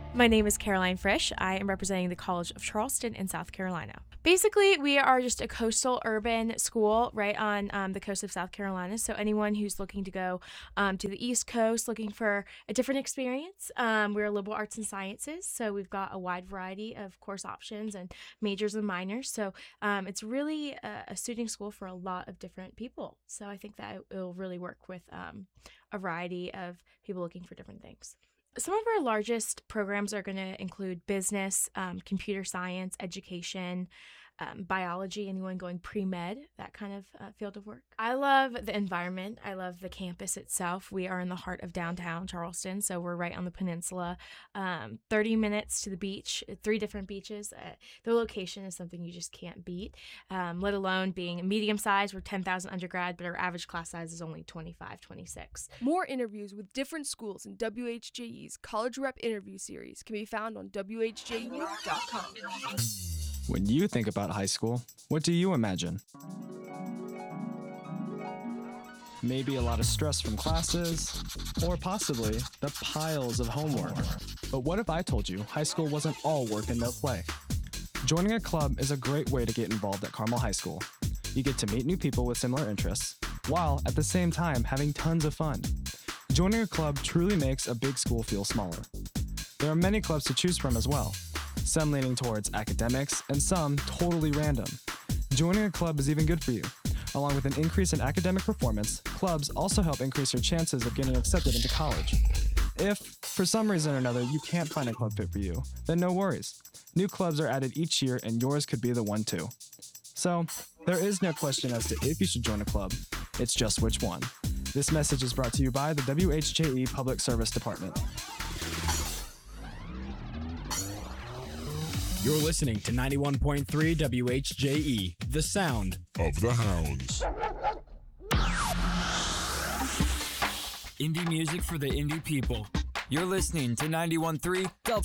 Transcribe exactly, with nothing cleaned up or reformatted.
My name is Caroline Frisch. I am representing the College of Charleston in South Carolina. Basically, we are just a coastal urban school right on um, the coast of South Carolina. So anyone who's looking to go um, to the East Coast, looking for a different experience, um, we're liberal arts and sciences. So we've got a wide variety of course options and majors and minors. So um, it's really a, a suiting school for a lot of different people. So I think that it will really work with um, a variety of people looking for different things. Some of our largest programs are going to include business, um, computer science, education, um, biology, anyone going pre-med, that kind of uh, field of work. I love the environment. I love the campus itself. We are in the heart of downtown Charleston, so we're right on the peninsula, um, thirty minutes to the beach, three different beaches. Uh, the location is something you just can't beat, um, let alone being medium size. We're ten thousand undergrad, but our average class size is only twenty-five, twenty-six. More interviews with different schools in W H J E's College Rep Interview Series can be found on W H J U dot com. When you think about high school, what do you imagine? Maybe a lot of stress from classes, or possibly the piles of homework. But what if I told you high school wasn't all work and no play? Joining a club is a great way to get involved at Carmel High School. You get to meet new people with similar interests, while at the same time having tons of fun. Joining a club truly makes a big school feel smaller. There are many clubs to choose from as well, some leaning towards academics and some totally random. Joining a club is even good for you. Along with an increase in academic performance, clubs also help increase your chances of getting accepted into college. If, for some reason or another, you can't find a club fit for you, then no worries. New clubs are added each year and yours could be the one too. So, there is no question as to if you should join a club, it's just which one. This message is brought to you by the W H J E Public Service Department. You're listening to ninety-one point three W H J E, the sound of the Hounds. Indie music for the indie people. You're listening to ninety-one point three Delta